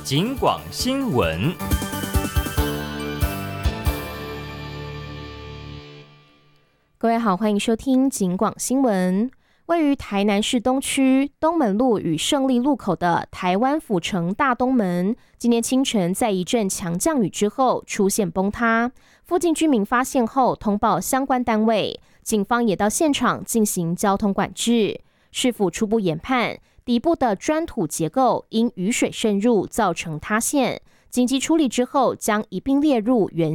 警广新闻。 各位好，欢迎收听警广新闻。位于台南市东区东门路与胜利路口的台湾府城大东门，今天清晨在一阵强降雨之后出现崩塌，附近居民发现后通报相关单位，警方也到现场进行交通管制。市府初步研判，底部的砖土结构因雨水渗入造成塌陷，紧急处理之后将一并列入原